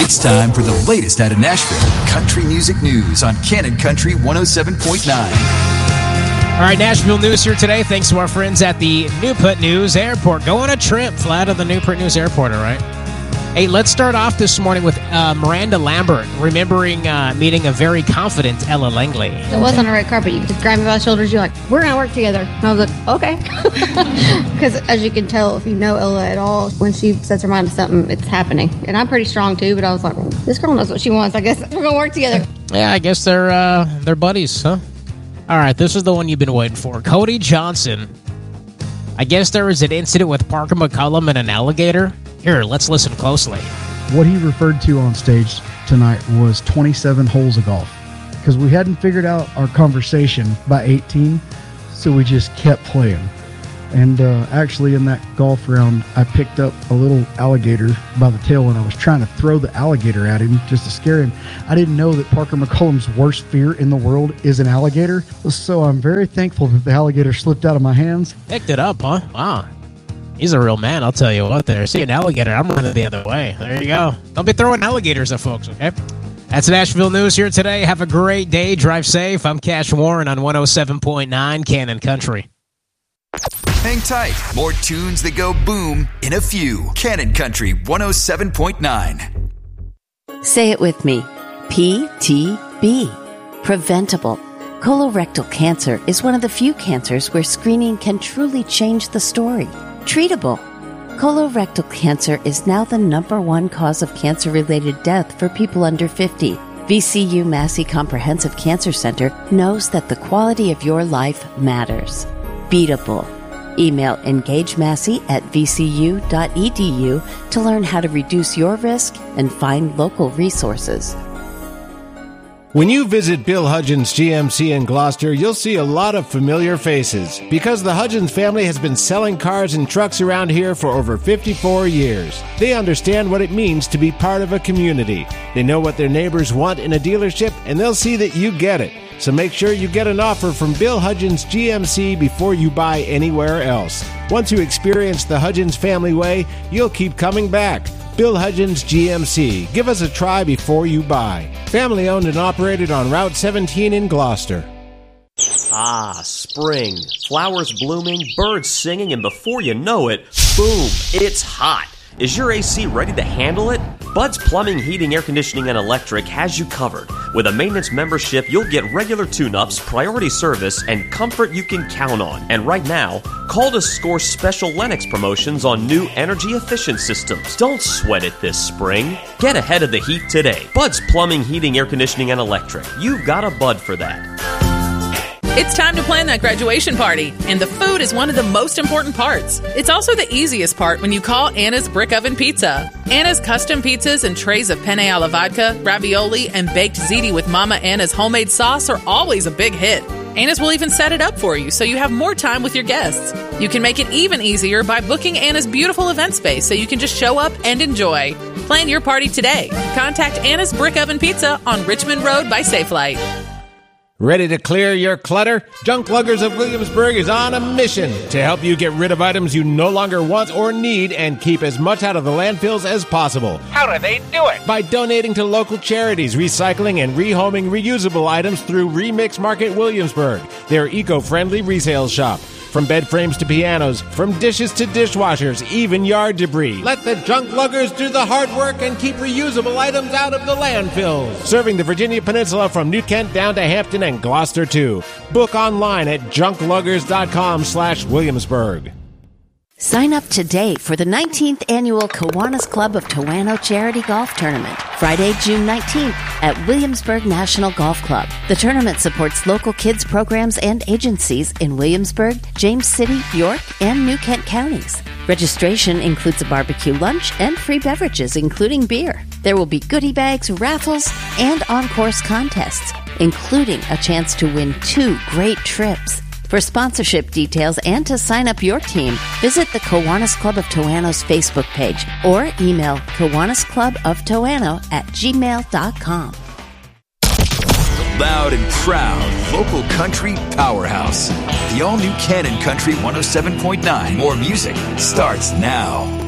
It's time for the latest out of Nashville country music news on Cannon Country 107.9. All right, Nashville news here today. Thanks to our friends at the Newport News Airport. Go on a trip. Fly to the Newport News Airport, all right? Hey, let's start off this morning with Miranda Lambert, remembering meeting a very confident Ella Langley. It wasn't a red carpet. You could just grab me by the shoulders. You're like, we're going to work together. And I was like, okay. Because as you can tell, if you know Ella at all, when she sets her mind to something, it's happening. And I'm pretty strong, too, but I was like, well, this girl knows what she wants. I guess we're going to work together. Yeah, I guess they're buddies, huh? All right, this is the one you've been waiting for. Cody Johnson. I guess there was an incident with Parker McCollum and an alligator. Here, let's listen closely. What he referred to on stage tonight was 27 holes of golf. Because we hadn't figured out our conversation by 18, so we just kept playing. And actually in that golf round, I picked up a little alligator by the tail and I was trying to throw the alligator at him just to scare him. I didn't know that Parker McCollum's worst fear in the world is an alligator. So I'm very thankful that the alligator slipped out of my hands. Picked it up, huh? Wow. He's a real man, I'll tell you what there. See an alligator, I'm running the other way. There you go. Don't be throwing alligators at folks, okay? That's Nashville News here today. Have a great day. Drive safe. I'm Cash Warren on 107.9 Cannon Country. Hang tight. More tunes that go boom in a few. Cannon Country 107.9. Say it with me. PTB. Preventable. Colorectal cancer is one of the few cancers where screening can truly change the story. Treatable. Colorectal cancer is now the #1 cause of cancer-related death for people under 50. VCU Massey Comprehensive Cancer Center knows that the quality of your life matters. Beatable. Email engagemassey@vcu.edu to learn how to reduce your risk and find local resources. When you visit Bill Hudgens GMC in Gloucester, you'll see a lot of familiar faces because the Hudgens family has been selling cars and trucks around here for over 54 years. They understand what it means to be part of a community. They know what their neighbors want in a dealership, and they'll see that you get it. So make sure you get an offer from Bill Hudgens GMC before you buy anywhere else. Once you experience the Hudgens family way, you'll keep coming back. Bill Hudgens GMC. Give us a try before you buy. Family owned and operated on Route 17 in Gloucester. Ah, spring. Flowers blooming, birds singing, and before you know it, boom, it's hot. Is your AC ready to handle it? Bud's Plumbing, Heating, Air Conditioning, and Electric has you covered. With a maintenance membership, you'll get regular tune-ups, priority service, and comfort you can count on. And right now, call to score special Lennox promotions on new energy-efficient systems. Don't sweat it this spring. Get ahead of the heat today. Bud's Plumbing, Heating, Air Conditioning, and Electric. You've got a Bud for that. It's time to plan that graduation party, and the food is one of the most important parts. It's also the easiest part when you call Anna's Brick Oven Pizza. Anna's custom pizzas and trays of penne alla vodka, ravioli, and baked ziti with Mama Anna's homemade sauce are always a big hit. Anna's will even set it up for you so you have more time with your guests. You can make it even easier by booking Anna's beautiful event space so you can just show up and enjoy. Plan your party today. Contact Anna's Brick Oven Pizza on Richmond Road by Safelight. Ready to clear your clutter? Junk Luggers of Williamsburg is on a mission to help you get rid of items you no longer want or need and keep as much out of the landfills as possible. How do they do it? By donating to local charities, recycling and rehoming reusable items through Remix Market Williamsburg, their eco-friendly resale shop. From bed frames to pianos, from dishes to dishwashers, even yard debris. Let the Junk Luggers do the hard work and keep reusable items out of the landfills. Serving the Virginia Peninsula from New Kent down to Hampton and Gloucester too. Book online at junkluggers.com/Williamsburg. Sign up today for the 19th Annual Kiwanis Club of Towano Charity Golf Tournament, Friday, June 19th at Williamsburg National Golf Club. The tournament supports local kids programs and agencies in Williamsburg, James City, York, and New Kent counties. Registration includes a barbecue lunch and free beverages, including beer. There will be goodie bags, raffles, and on-course contests, including a chance to win 2 great trips. For sponsorship details and to sign up your team, visit the Kiwanis Club of Towano's Facebook page or email kiwanisclubofTowano@gmail.com. Loud and proud, local country powerhouse. The all-new Cannon Country 107.9. More music starts now.